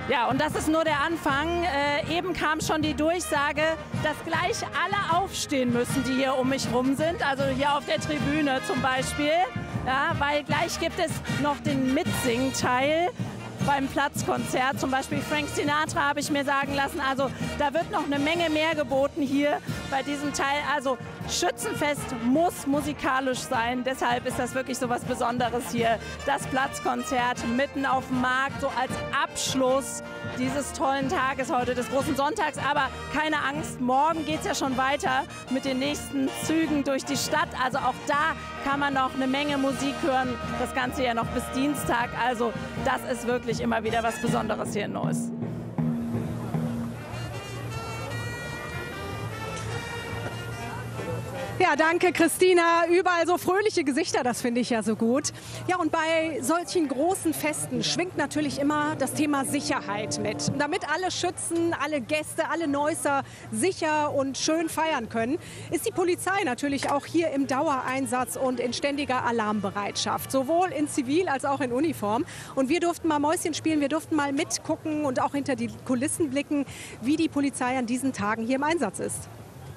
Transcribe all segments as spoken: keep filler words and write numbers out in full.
Ja, und das ist nur der Anfang. Äh, eben kam schon die Durchsage, dass gleich alle aufstehen müssen, die hier um mich rum sind. Also hier auf der Tribüne zum Beispiel. Ja, weil gleich gibt es noch den Mitsingteil beim Platzkonzert. Zum Beispiel Frank Sinatra habe ich mir sagen lassen. Also da wird noch eine Menge mehr geboten hier bei diesem Teil. Also Schützenfest muss musikalisch sein. Deshalb ist das wirklich so was Besonderes hier. Das Platzkonzert mitten auf dem Markt, so als Abschluss dieses tollen Tages heute, des großen Sonntags. Aber keine Angst, morgen geht es ja schon weiter mit den nächsten Zügen durch die Stadt. Also auch da kann man noch eine Menge Musik hören. Das Ganze ja noch bis Dienstag. Also das ist wirklich immer wieder was Besonderes hier in Neuss. Ja, danke Christina. Überall so fröhliche Gesichter, das finde ich ja so gut. Ja, und bei solchen großen Festen schwingt natürlich immer das Thema Sicherheit mit. Und damit alle Schützen, alle Gäste, alle Neusser sicher und schön feiern können, ist die Polizei natürlich auch hier im Dauereinsatz und in ständiger Alarmbereitschaft. Sowohl in Zivil als auch in Uniform. Und wir durften mal Mäuschen spielen, wir durften mal mitgucken und auch hinter die Kulissen blicken, wie die Polizei an diesen Tagen hier im Einsatz ist.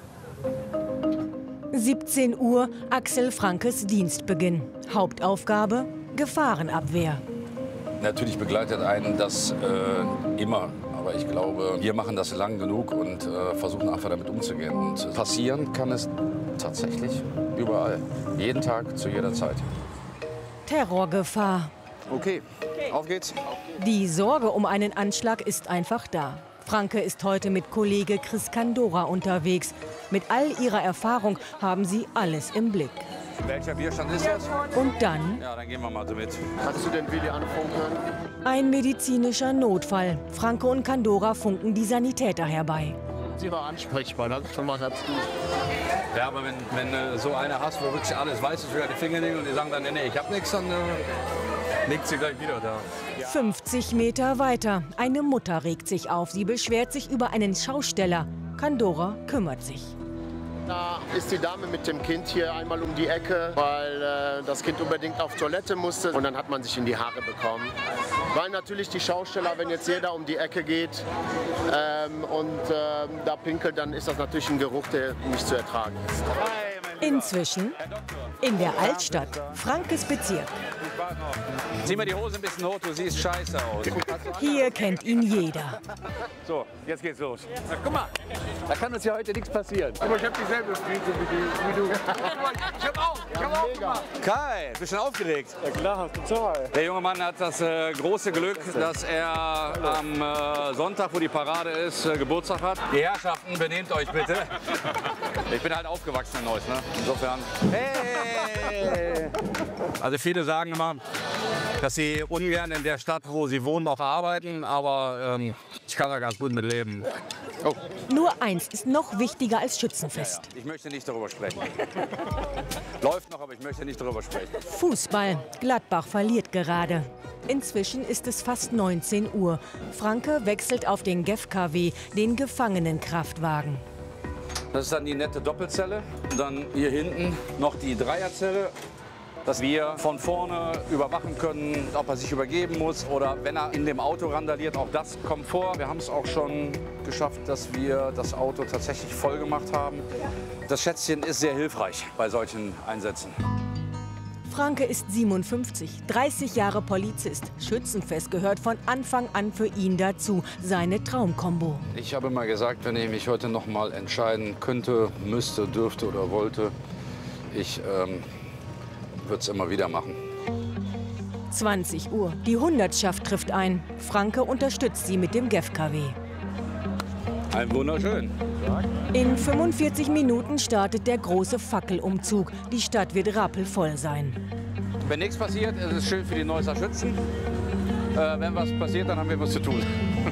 siebzehn Uhr, Axel Frankes Dienstbeginn. Hauptaufgabe: Gefahrenabwehr. Natürlich begleitet einen das äh, immer. Aber ich glaube, wir machen das lang genug und äh, versuchen einfach damit umzugehen. Und passieren kann es tatsächlich überall. Jeden Tag, zu jeder Zeit. Terrorgefahr. Okay, auf geht's. Die Sorge um einen Anschlag ist einfach da. Franke ist heute mit Kollege Chris Kandora unterwegs. Mit all ihrer Erfahrung haben sie alles im Blick. Welcher Bierstand ist das? Und dann? Ja, dann gehen wir mal so mit. Kannst du den Willi anfunken? Ein medizinischer Notfall. Franke und Kandora funken die Sanitäter herbei. Sie war ansprechbar, das ist schon mal ganz gut. Ja, aber wenn, wenn äh, so eine hast, wo wirklich alles weiß, ist sogar die Fingernägel und die sagen dann, nee, nee, ich hab nichts, dann äh, liegt sie gleich wieder da. fünfzig Meter weiter. Eine Mutter regt sich auf. Sie beschwert sich über einen Schausteller. Kandora kümmert sich. Da ist die Dame mit dem Kind hier einmal um die Ecke, weil äh, das Kind unbedingt auf Toilette musste. Und dann hat man sich in die Haare bekommen. Weil natürlich die Schausteller, wenn jetzt jeder um die Ecke geht ähm, und äh, da pinkelt, dann ist das natürlich ein Geruch, der nicht zu ertragen ist. Inzwischen in der Altstadt, Frankes Bezirk. Zieh mir die Hose ein bisschen hoch, du siehst scheiße aus. Hier kennt ihn jeder. So, jetzt geht's los. Na, guck mal, da kann uns ja heute nichts passieren. Aber ich habe dieselbe Spielze wie du. Ich hab auch, ich hab auch gemacht. Kai, bist du aufgeregt? Ja klar, total. Der junge Mann hat das äh, große Glück, dass er am äh, Sonntag, wo die Parade ist, äh, Geburtstag hat. Die Herrschaften, benehmt euch bitte. Ich bin halt aufgewachsen in Neuss, ne? Insofern. Hey! Also viele sagen immer, dass sie ungern in der Stadt, wo sie wohnen, auch arbeiten. Aber ähm, ich kann da ganz gut mit leben. Oh. Nur eins ist noch wichtiger als Schützenfest. Ich möchte nicht darüber sprechen. Läuft noch, aber ich möchte nicht darüber sprechen. Fußball. Gladbach verliert gerade. Inzwischen ist es fast neunzehn Uhr. Franke wechselt auf den G E F K W, den Gefangenenkraftwagen. Das ist dann die nette Doppelzelle. Dann hier hinten noch die Dreierzelle, dass wir von vorne überwachen können, ob er sich übergeben muss oder wenn er in dem Auto randaliert. Auch das kommt vor. Wir haben es auch schon geschafft, dass wir das Auto tatsächlich voll gemacht haben. Das Schätzchen ist sehr hilfreich bei solchen Einsätzen. Franke ist siebenundfünfzig, dreißig Jahre Polizist. Schützenfest gehört von Anfang an für ihn dazu. Seine Traumkombo. Ich habe mal gesagt, wenn ich mich heute noch mal entscheiden könnte, müsste, dürfte oder wollte, ich ähm, würde es immer wieder machen. zwanzig Uhr. Die Hundertschaft trifft ein. Franke unterstützt sie mit dem G E F K W. Ein wunderschön. In fünfundvierzig Minuten startet der große Fackelumzug. Die Stadt wird rappelvoll sein. Wenn nichts passiert, ist es schön für die Neusser Schützen. Äh, wenn was passiert, dann haben wir was zu tun.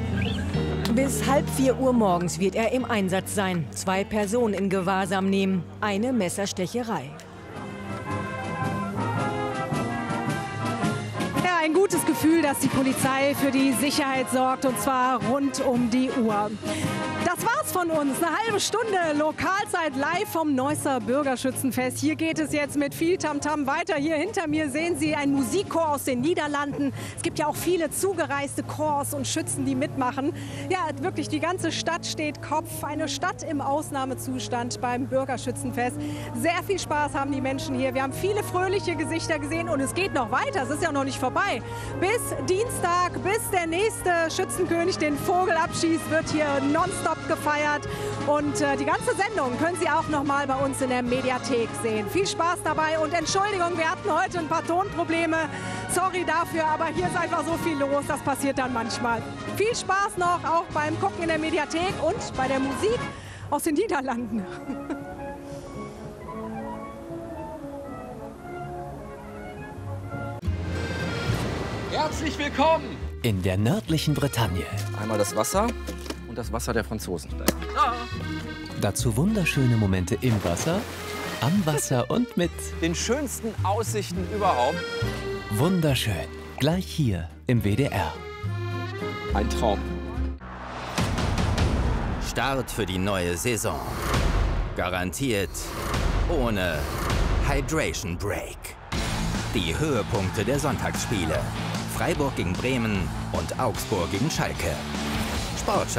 Bis halb vier Uhr morgens wird er im Einsatz sein. Zwei Personen in Gewahrsam nehmen. Eine Messerstecherei. Ein gutes Gefühl, dass die Polizei für die Sicherheit sorgt, und zwar rund um die Uhr. Das war's von uns. Eine halbe Stunde Lokalzeit live vom Neusser Bürgerschützenfest. Hier geht es jetzt mit viel Tamtam weiter. Hier hinter mir sehen Sie einen Musikchor aus den Niederlanden. Es gibt ja auch viele zugereiste Chors und Schützen, die mitmachen. Ja, wirklich, die ganze Stadt steht Kopf. Eine Stadt im Ausnahmezustand beim Bürgerschützenfest. Sehr viel Spaß haben die Menschen hier. Wir haben viele fröhliche Gesichter gesehen und es geht noch weiter. Es ist ja noch nicht vorbei. Bis Dienstag, bis der nächste Schützenkönig den Vogel abschießt, wird hier nonstop gefeiert. Und äh, die ganze Sendung können Sie auch noch mal bei uns in der Mediathek sehen. Viel Spaß dabei und Entschuldigung, wir hatten heute ein paar Tonprobleme. Sorry dafür, aber hier ist einfach so viel los. Das passiert dann manchmal. Viel Spaß noch auch beim Gucken in der Mediathek und bei der Musik aus den Niederlanden. Herzlich willkommen in der nördlichen Bretagne. Einmal das Wasser und das Wasser der Franzosen. Ah. Dazu wunderschöne Momente im Wasser, am Wasser und mit den schönsten Aussichten überhaupt. Wunderschön. Gleich hier im W D R. Ein Traum. Start für die neue Saison. Garantiert ohne Hydration Break. Die Höhepunkte der Sonntagsspiele. Freiburg gegen Bremen und Augsburg gegen Schalke. Sportschau